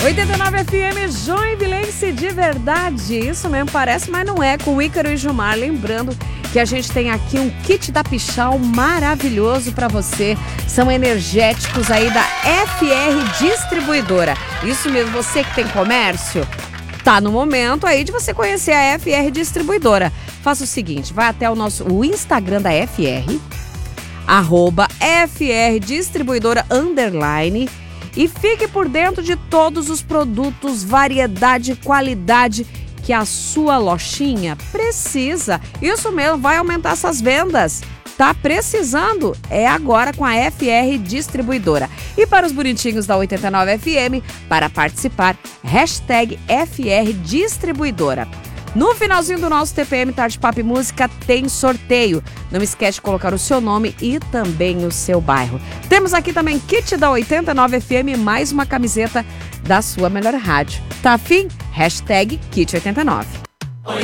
89 FM Joinvilense de verdade. Isso mesmo, parece, mas não é. Com o Ícaro e Gilmar. Lembrando que a gente tem aqui um kit da Pichau maravilhoso para você. São energéticos aí da FR Distribuidora. Isso mesmo, você que tem comércio, tá no momento aí de você conhecer a FR Distribuidora. Faça o seguinte, vai até o Instagram da FR, @FR Distribuidora _ e fique por dentro de todos os produtos, variedade e qualidade que a sua lojinha precisa. Isso mesmo, vai aumentar essas vendas. Tá precisando? É agora com a FR Distribuidora. E para os bonitinhos da 89 FM, para participar, #FR Distribuidora. No finalzinho do nosso TPM Tarde Papo e Música tem sorteio. Não esquece de colocar o seu nome e também o seu bairro. Temos aqui também kit da 89 FM, mais uma camiseta da sua melhor rádio. Tá afim? #Kit89.